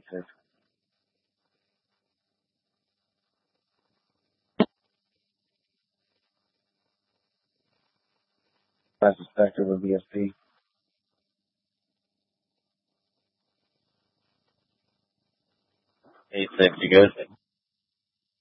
86. I suspect it would be SP. Eight six, you good?